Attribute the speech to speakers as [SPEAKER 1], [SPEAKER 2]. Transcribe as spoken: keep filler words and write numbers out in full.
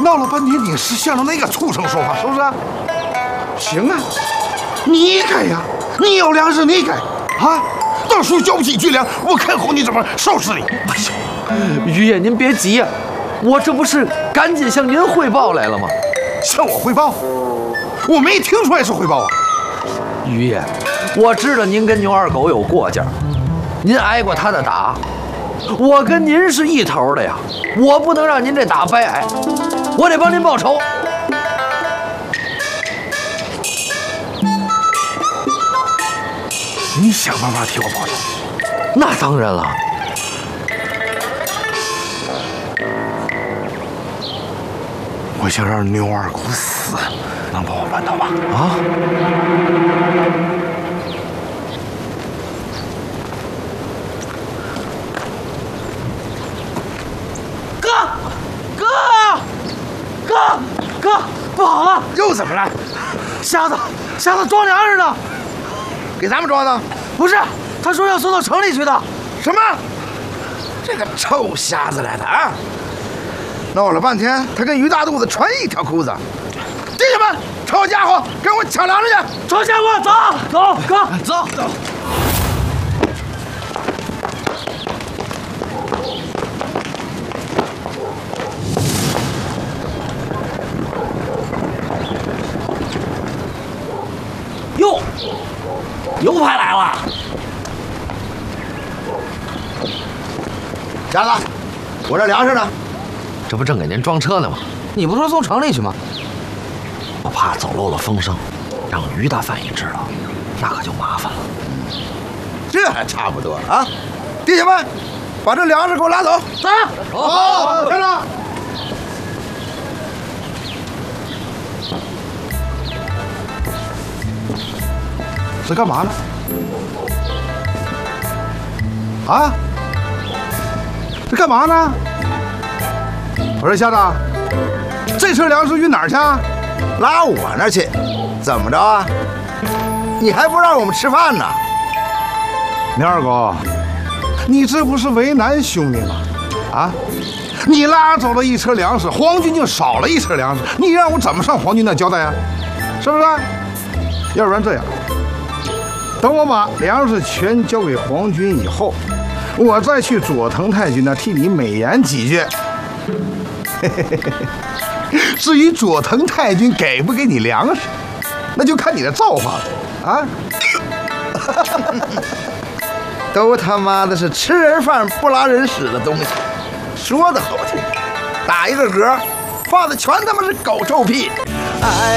[SPEAKER 1] 闹了半天你是向着那个畜生说话，是不是？行啊，你改呀，你有粮食你改啊！到时候交不起军粮，我看后你怎么收拾你！
[SPEAKER 2] 哎呦，于爷您别急呀、啊，我这不是赶紧向您汇报来了吗？
[SPEAKER 1] 向我汇报？我没听出来是汇报啊！
[SPEAKER 2] 于爷，我知道您跟牛二狗有过节，您挨过他的打。我跟您是一头的呀，我不能让您这打白挨，我得帮您报仇。
[SPEAKER 1] 你想办法替我报仇？
[SPEAKER 2] 那当然了。
[SPEAKER 1] 我想让牛二狗死，能帮我办到吗？
[SPEAKER 2] 啊？哥，哥，不好了！
[SPEAKER 1] 又怎么了？
[SPEAKER 2] 瞎子，瞎子装粮食呢。
[SPEAKER 1] 给咱们装的？
[SPEAKER 2] 不是，他说要送到城里去的。
[SPEAKER 1] 什么？这个臭瞎子来的啊！闹了半天，他跟于大肚子穿一条裤子。弟兄们，抄家伙，跟我抢粮食去！
[SPEAKER 2] 抄家伙，走走，哥，走走。哟，牛排来了！
[SPEAKER 1] 瞎子，我这粮食呢？
[SPEAKER 2] 这不正给您装车呢吗？
[SPEAKER 3] 你不说送城里去吗？
[SPEAKER 2] 我怕走漏了风声，让于大范一知道，那可就麻烦了。
[SPEAKER 1] 这还差不多啊！弟兄们，把这粮食给我拉走！
[SPEAKER 2] 走！
[SPEAKER 1] 好，站着！是干嘛呢？啊？这干嘛呢？我说瞎子，这车粮食运哪儿去啊？拉我那儿去？怎么着啊？你还不让我们吃饭呢？牛二狗，你这不是为难兄弟吗？啊？你拉走了一车粮食，皇军就少了一车粮食，你让我怎么上皇军那交代啊？是不是？要不然这样。等我把粮食全交给皇军以后，我再去佐藤太君那替你美言几句。至于佐藤太君给不给你粮食，那就看你的造化了啊！都他妈的是吃人饭不拉人屎的东西，说的好听，打一个嗝，放的全他妈是狗臭屁。哎。